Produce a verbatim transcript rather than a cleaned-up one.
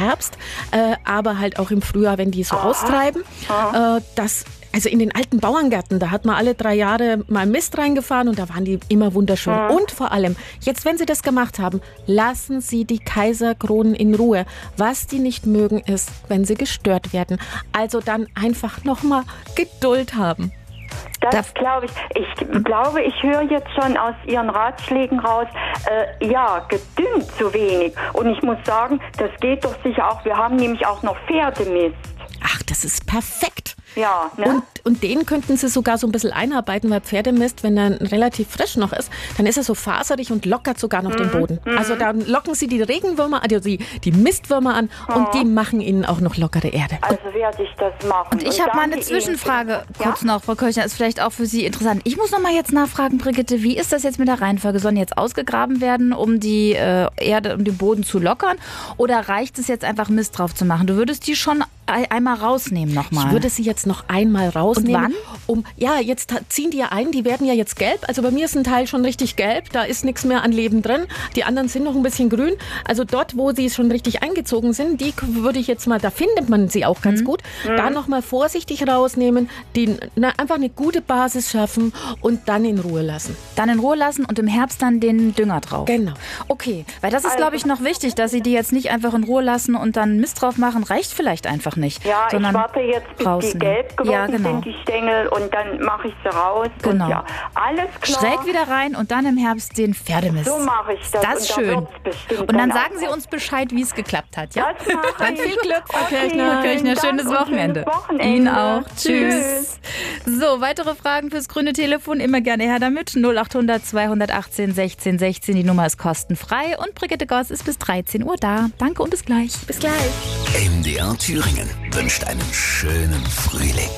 Herbst, äh, aber halt auch im Frühjahr, wenn die so Aha. austreiben. Aha. Äh, das Also in den alten Bauerngärten, da hat man alle drei Jahre mal Mist reingefahren und da waren die immer wunderschön. Mhm. Und vor allem, jetzt wenn Sie das gemacht haben, lassen Sie die Kaiserkronen in Ruhe. Was die nicht mögen, ist, wenn sie gestört werden. Also dann einfach nochmal Geduld haben. Das glaube ich. Ich glaube, ich höre jetzt schon aus Ihren Ratschlägen raus, äh, ja, gedüngt zu wenig. Und ich muss sagen, das geht doch sicher auch. Wir haben nämlich auch noch Pferdemist. Ach, das ist perfekt. Ja, ne? Und, und den könnten Sie sogar so ein bisschen einarbeiten, weil Pferdemist, wenn er relativ frisch noch ist, dann ist er so faserig und lockert sogar noch mm, den Boden. Mm. Also dann locken Sie die Regenwürmer, also die, die Mistwürmer an oh. und die machen Ihnen auch noch lockere Erde. Also werde ich das machen. Und ich habe mal eine Zwischenfrage, Ihnen. kurz ja? noch, Frau Kirchner, ist vielleicht auch für Sie interessant. Ich muss noch mal jetzt nachfragen, Brigitte, wie ist das jetzt mit der Reihenfolge? Sollen jetzt ausgegraben werden, um die äh, Erde, um den Boden zu lockern? Oder reicht es jetzt einfach Mist drauf zu machen? Du würdest die schon einmal rausnehmen nochmal. Ich würde sie jetzt noch einmal rausnehmen. Und wann? Um, ja, jetzt ziehen die ja ein, die werden ja jetzt gelb. Also bei mir ist ein Teil schon richtig gelb, da ist nichts mehr an Leben drin. Die anderen sind noch ein bisschen grün. Also dort, wo sie schon richtig eingezogen sind, die würde ich jetzt mal, da findet man sie auch ganz mhm. gut, mhm. da nochmal vorsichtig rausnehmen, die na, einfach eine gute Basis schaffen und dann in Ruhe lassen. Dann in Ruhe lassen und im Herbst dann den Dünger drauf. Genau. Okay, weil das ist, glaube ich, noch wichtig, dass Sie die jetzt nicht einfach in Ruhe lassen und dann Mist drauf machen, reicht vielleicht einfach nicht. Ja, ich warte jetzt, bis rausnehmen. die gelb geworden ja, genau. sind, die Stängel, und dann mache ich sie raus. Genau. Und ja, alles klar. Schräg wieder rein und dann im Herbst den Pferdemist. So mache ich das. Das ist und schön. Da und dann sagen Sie uns Bescheid, wie es geklappt hat. Ja? Das mache dann ich. viel Glück, Frau okay. Kirchner. Kirchner. Schönes Wochenende. schönes Wochenende. Ihnen auch. Tschüss. Tschüss. So, weitere Fragen fürs grüne Telefon, immer gerne her damit. null acht hundert zweihundertachtzehn sechzehn sechzehn, die Nummer ist kostenfrei. Und Brigitte Goss ist bis dreizehn Uhr da. Danke und bis gleich. Bis gleich. M D R Thüringen wünscht einen schönen Frühling.